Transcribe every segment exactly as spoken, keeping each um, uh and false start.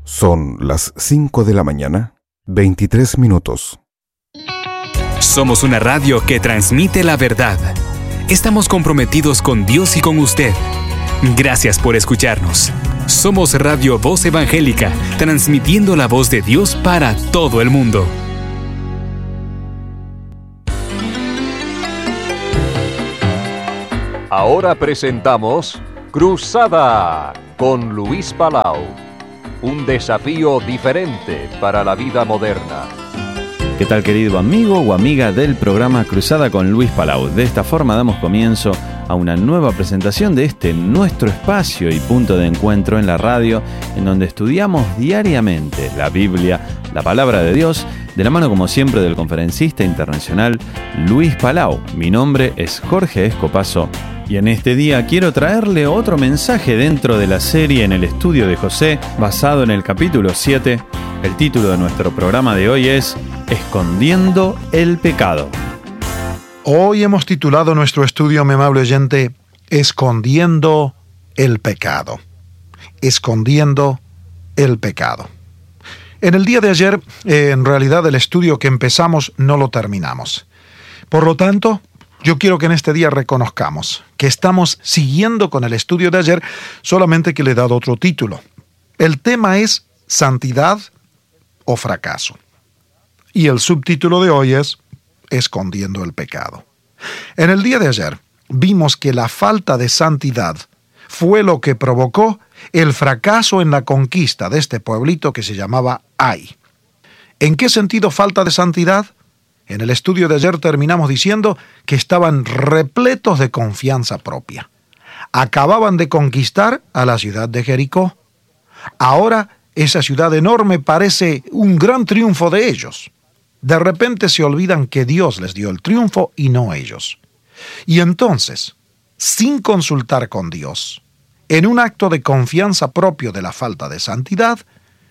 Son las cinco de la mañana, veintitrés minutos. Somos una radio que transmite la verdad. Estamos comprometidos con Dios y con usted. Gracias por escucharnos. Somos Radio Voz Evangélica, transmitiendo la voz de Dios para todo el mundo. Ahora presentamos Cruzada con Luis Palau. Un desafío diferente para la vida moderna. ¿Qué tal, querido amigo o amiga del programa Cruzada con Luis Palau? De esta forma damos comienzo a una nueva presentación de este nuestro espacio y punto de encuentro en la radio, en donde estudiamos diariamente la Biblia, la palabra de Dios, de la mano como siempre del conferencista internacional Luis Palau. Mi nombre es Jorge Escopazo y en este día quiero traerle otro mensaje dentro de la serie En el Estudio de José, basado en el capítulo siete. El título de nuestro programa de hoy es Escondiendo el pecado. Hoy hemos titulado nuestro estudio, mi amable oyente, Escondiendo el pecado. Escondiendo el pecado. En el día de ayer, eh, en realidad el estudio que empezamos no lo terminamos. Por lo tanto, yo quiero que en este día reconozcamos que estamos siguiendo con el estudio de ayer, solamente que le he dado otro título. El tema es Santidad o fracaso. Y el subtítulo de hoy es Escondiendo el pecado. En el día de ayer vimos que la falta de santidad fue lo que provocó el fracaso en la conquista de este pueblito que se llamaba Ai. ¿En qué sentido falta de santidad? En el estudio de ayer terminamos diciendo que estaban repletos de confianza propia. Acababan de conquistar a la ciudad de Jericó. Ahora esa ciudad enorme parece un gran triunfo de ellos. De repente se olvidan que Dios les dio el triunfo y no ellos. Y entonces, sin consultar con Dios, en un acto de confianza propio de la falta de santidad,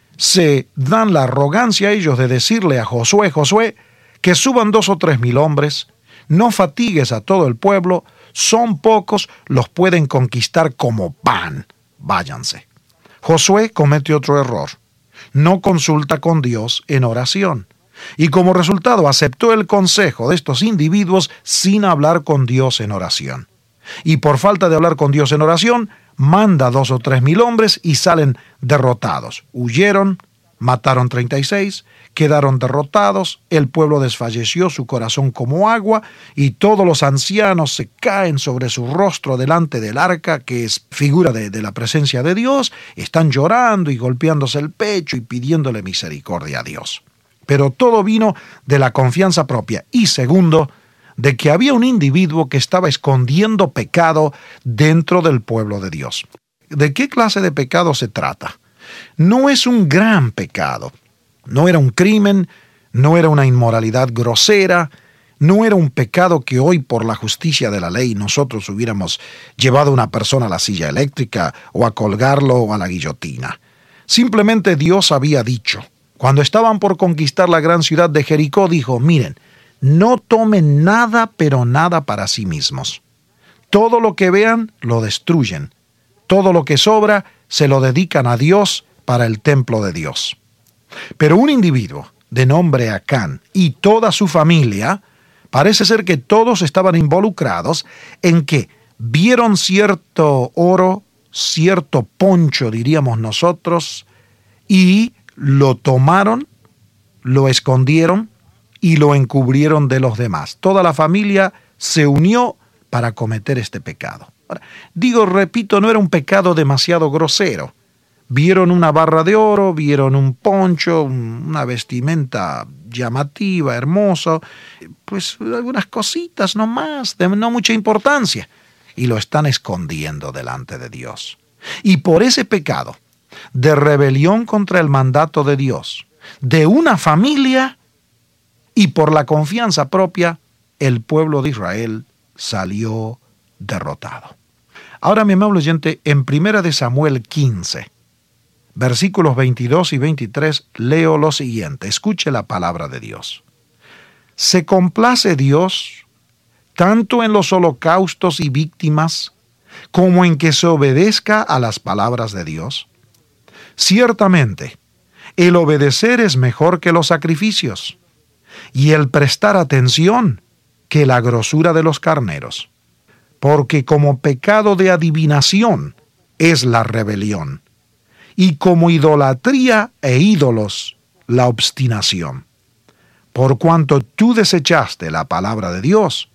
se dan la arrogancia a ellos de decirle a Josué, Josué, que suban dos o tres mil hombres, no fatigues a todo el pueblo, son pocos, los pueden conquistar como pan, váyanse. Josué comete otro error, no consulta con Dios en oración, y como resultado aceptó el consejo de estos individuos sin hablar con Dios en oración. Y por falta de hablar con Dios en oración, manda dos o tres mil hombres y salen derrotados. Huyeron, mataron treinta y seis, quedaron derrotados, el pueblo desfalleció, su corazón como agua, y todos los ancianos se caen sobre su rostro delante del arca, que es figura de, de la presencia de Dios, están llorando y golpeándose el pecho y pidiéndole misericordia a Dios. Pero todo vino de la confianza propia. Y segundo, de que había un individuo que estaba escondiendo pecado dentro del pueblo de Dios. ¿De qué clase de pecado se trata? No es un gran pecado. No era un crimen, no era una inmoralidad grosera, no era un pecado que hoy por la justicia de la ley nosotros hubiéramos llevado a una persona a la silla eléctrica o a colgarlo o a la guillotina. Simplemente Dios había dicho, cuando estaban por conquistar la gran ciudad de Jericó, dijo, miren, no tomen nada, pero nada para sí mismos. Todo lo que vean, lo destruyen. Todo lo que sobra, se lo dedican a Dios para el templo de Dios. Pero un individuo de nombre Acán y toda su familia, parece ser que todos estaban involucrados en que vieron cierto oro, cierto poncho, diríamos nosotros, y lo tomaron, lo escondieron y lo encubrieron de los demás. Toda la familia se unió para cometer este pecado. Ahora, digo, repito, no era un pecado demasiado grosero. Vieron una barra de oro, vieron un poncho, una vestimenta llamativa, hermoso, pues algunas cositas nomás, de no mucha importancia, y lo están escondiendo delante de Dios. Y por ese pecado de rebelión contra el mandato de Dios, de una familia, y por la confianza propia, el pueblo de Israel salió derrotado. Ahora, mi amable oyente, en Primera de Samuel quince, versículos veintidós y veintitrés, leo lo siguiente. Escuche la palabra de Dios. ¿Se complace Dios tanto en los holocaustos y víctimas como en que se obedezca a las palabras de Dios? Ciertamente, El obedecer es mejor que los sacrificios, y el prestar atención que la grosura de los carneros. Porque como pecado de adivinación es la rebelión, y como idolatría e ídolos la obstinación. Por cuanto tú desechaste la palabra de Dios,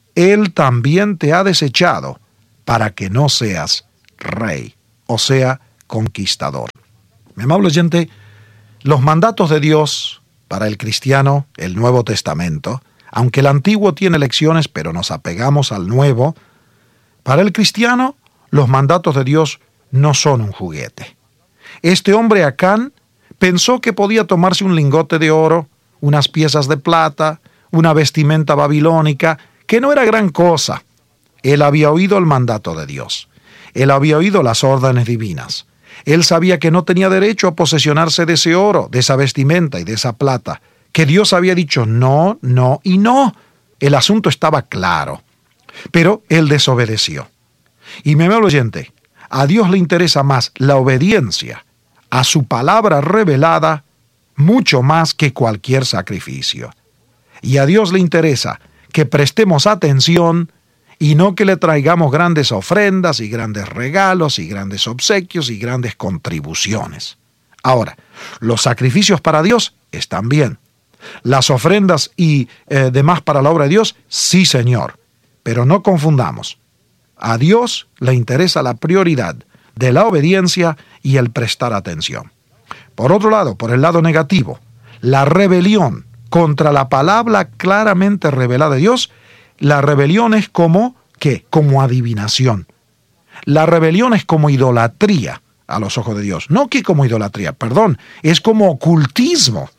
Él también te ha desechado para que no seas rey, o sea, conquistador. Mi amable oyente, los mandatos de Dios para el cristiano, el Nuevo Testamento, aunque el Antiguo tiene lecciones, pero nos apegamos al Nuevo, para el cristiano, los mandatos de Dios no son un juguete. Este hombre Acán pensó que podía tomarse un lingote de oro, unas piezas de plata, una vestimenta babilónica, que no era gran cosa. Él había oído el mandato de Dios. Él había oído las órdenes divinas. Él sabía que no tenía derecho a posesionarse de ese oro, de esa vestimenta y de esa plata, que Dios había dicho no, no y no. El asunto estaba claro. Pero él desobedeció. Y mi amable oyente, a Dios le interesa más la obediencia a su palabra revelada mucho más que cualquier sacrificio. Y a Dios le interesa que prestemos atención y no que le traigamos grandes ofrendas y grandes regalos y grandes obsequios y grandes contribuciones. Ahora, los sacrificios para Dios están bien. Las ofrendas y eh, demás para la obra de Dios, sí, Señor. Pero no confundamos. A Dios le interesa la prioridad de la obediencia y el prestar atención. Por otro lado, por el lado negativo, la rebelión contra la palabra claramente revelada de Dios, la rebelión es como, ¿qué? Como adivinación. La rebelión es como idolatría a los ojos de Dios. No que como idolatría, perdón, es como ocultismo.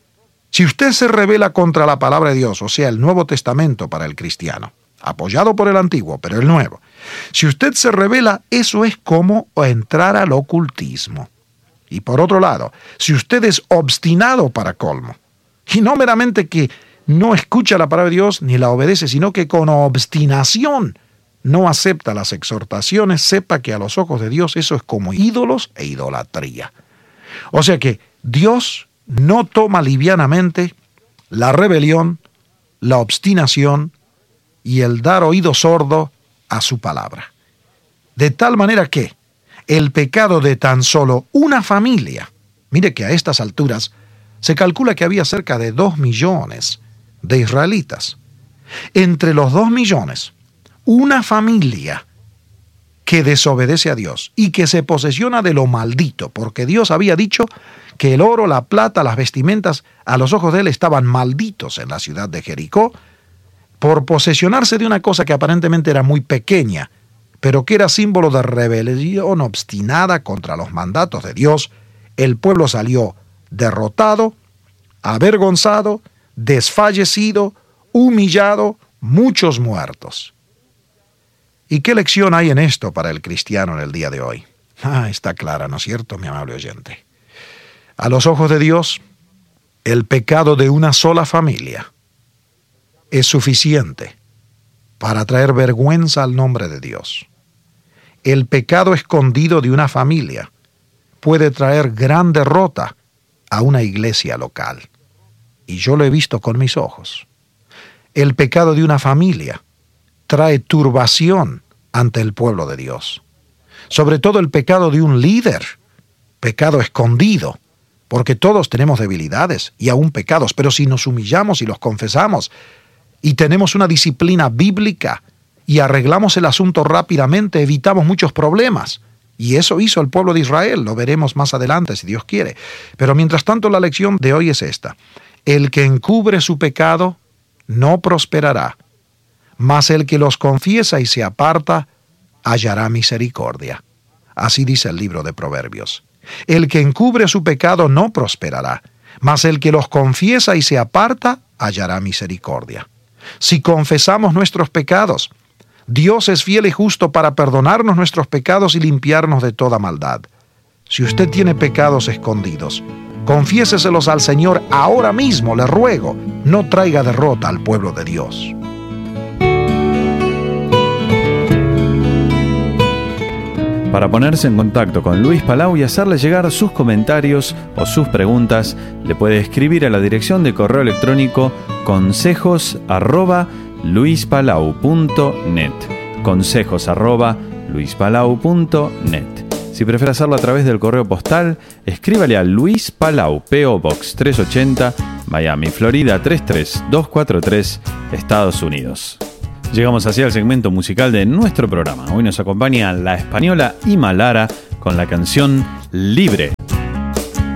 Si usted se rebela contra la palabra de Dios, o sea, el Nuevo Testamento para el cristiano, apoyado por el Antiguo, pero el Nuevo, si usted se rebela, eso es como entrar al ocultismo. Y por otro lado, si usted es obstinado para colmo, y no meramente que no escucha la palabra de Dios ni la obedece, sino que con obstinación no acepta las exhortaciones, sepa que a los ojos de Dios eso es como ídolos e idolatría. O sea que Dios no toma livianamente la rebelión, la obstinación y el dar oído sordo a su palabra. De tal manera que el pecado de tan solo una familia, mire que a estas alturas se calcula que había cerca de dos millones de israelitas. Entre los dos millones, una familia que desobedece a Dios y que se posesiona de lo maldito, porque Dios había dicho que el oro, la plata, las vestimentas, a los ojos de él estaban malditos en la ciudad de Jericó, por posesionarse de una cosa que aparentemente era muy pequeña, pero que era símbolo de rebelión obstinada contra los mandatos de Dios. El pueblo salió derrotado, avergonzado, desfallecido, humillado, muchos muertos. ¿Y qué lección hay en esto para el cristiano en el día de hoy? Ah, está clara, ¿no es cierto, mi amable oyente? A los ojos de Dios, el pecado de una sola familia es suficiente para traer vergüenza al nombre de Dios. El pecado escondido de una familia puede traer gran derrota a una iglesia local. Y yo lo he visto con mis ojos. El pecado de una familia trae turbación ante el pueblo de Dios. Sobre todo el pecado de un líder, pecado escondido, porque todos tenemos debilidades y aún pecados, pero si nos humillamos y los confesamos y tenemos una disciplina bíblica y arreglamos el asunto rápidamente, evitamos muchos problemas. Y eso hizo el pueblo de Israel, lo veremos más adelante si Dios quiere. Pero mientras tanto la lección de hoy es esta: el que encubre su pecado no prosperará, mas el que los confiesa y se aparta hallará misericordia. Así dice el libro de Proverbios. El que encubre su pecado no prosperará, mas el que los confiesa y se aparta hallará misericordia. Si confesamos nuestros pecados, Dios es fiel y justo para perdonarnos nuestros pecados y limpiarnos de toda maldad. Si usted tiene pecados escondidos, confiéseselos al Señor ahora mismo, le ruego. No traiga derrota al pueblo de Dios. Para ponerse en contacto con Luis Palau y hacerle llegar sus comentarios o sus preguntas, le puede escribir a la dirección de correo electrónico consejos arroba luispalau punto net. Consejos arroba luispalau punto net. Si prefiere hacerlo a través del correo postal, escríbale a Luis Palau, P O Box trescientos ochenta, Miami, Florida tres tres dos cuatro tres, Estados Unidos. Llegamos así al segmento musical de nuestro programa. Hoy nos acompaña la española Ima Lara con la canción Libre.